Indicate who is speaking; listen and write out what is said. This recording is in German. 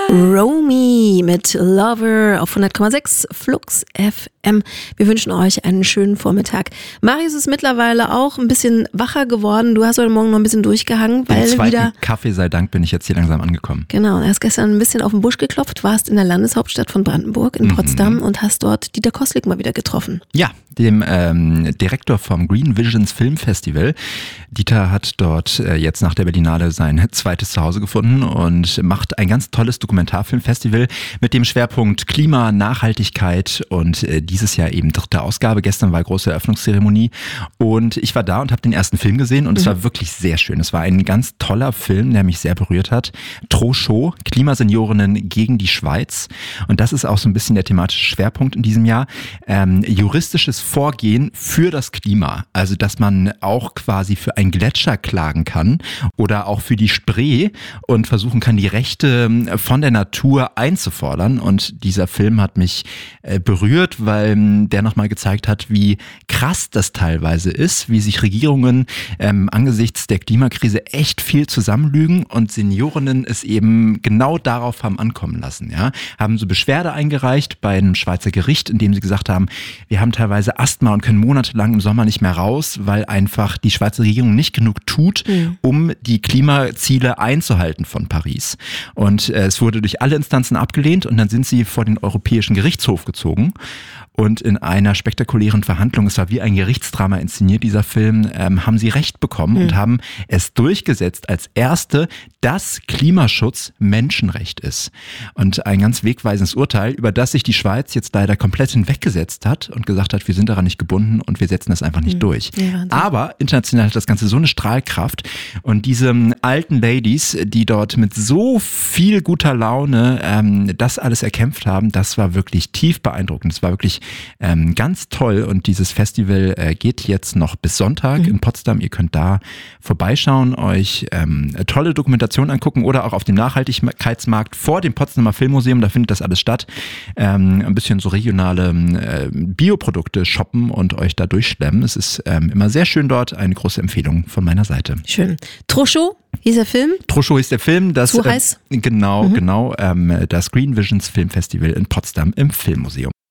Speaker 1: Romy mit Lover auf 100,6 Flux FM. Wir wünschen euch einen schönen Vormittag. Marius ist mittlerweile auch ein bisschen wacher geworden. Du hast heute Morgen noch ein bisschen durchgehangen, weil
Speaker 2: Den zweiten
Speaker 1: wieder
Speaker 2: Kaffee sei Dank bin ich jetzt hier langsam angekommen.
Speaker 1: Genau, du hast gestern ein bisschen auf den Busch geklopft, warst in der Landeshauptstadt von Brandenburg, in Potsdam und hast dort Dieter Kostlik mal wieder getroffen.
Speaker 2: Ja, dem Direktor vom Green Visions Film Festival. Dieter hat dort jetzt nach der Berlinale sein zweites Zuhause gefunden und macht ein ganz tolles Dokumentarfilmfestival mit dem Schwerpunkt Klima, Nachhaltigkeit und dieses Jahr eben 3. Ausgabe. Gestern war große Eröffnungszeremonie und ich war da und habe den ersten Film gesehen und es war wirklich sehr schön. Es war ein ganz toller Film, der mich sehr berührt hat. Trocho, Klimaseniorinnen gegen die Schweiz, und das ist auch so ein bisschen der thematische Schwerpunkt in diesem Jahr. Juristisches Vorgehen für das Klima, also dass man auch quasi für einen Gletscher klagen kann oder auch für die Spree und versuchen kann, die Rechte von der Natur einzufordern. Und dieser Film hat mich berührt, weil der nochmal gezeigt hat, wie krass das teilweise ist, wie sich Regierungen angesichts der Klimakrise echt viel zusammenlügen und Seniorinnen es eben genau darauf haben ankommen lassen. Ja? Haben so Beschwerde eingereicht bei einem Schweizer Gericht, in dem sie gesagt haben, wir haben teilweise Asthma und können monatelang im Sommer nicht mehr raus, weil einfach die Schweizer Regierung nicht genug tut, um die Klimaziele einzuhalten von Paris. Und es wurde durch alle Instanzen abgelehnt und dann sind sie vor den Europäischen Gerichtshof gezogen. Und in einer spektakulären Verhandlung, es war wie ein Gerichtsdrama inszeniert, dieser Film, haben sie Recht bekommen und haben es durchgesetzt als erste, dass Klimaschutz Menschenrecht ist. Und ein ganz wegweisendes Urteil, über das sich die Schweiz jetzt leider komplett hinweggesetzt hat und gesagt hat, wir sind daran nicht gebunden und wir setzen das einfach nicht durch. Ja, aber international hat das Ganze so eine Strahlkraft und diese alten Ladies, die dort mit so viel guter Laune das alles erkämpft haben, das war wirklich tief beeindruckend. Das war wirklich ganz toll und dieses Festival geht jetzt noch bis Sonntag in Potsdam. Ihr könnt da vorbeischauen, euch tolle Dokumentationen angucken oder auch auf dem Nachhaltigkeitsmarkt vor dem Potsdamer Filmmuseum, da findet das alles statt. Ein bisschen so regionale Bioprodukte shoppen und euch da durchschlemmen. Es ist immer sehr schön dort, eine große Empfehlung von meiner Seite.
Speaker 1: Schön. Trocho hieß der Film?
Speaker 2: Trocho hieß der Film. Das,
Speaker 1: Zu heiß?
Speaker 2: Genau, das Green Visions Film Festival in Potsdam im Filmmuseum.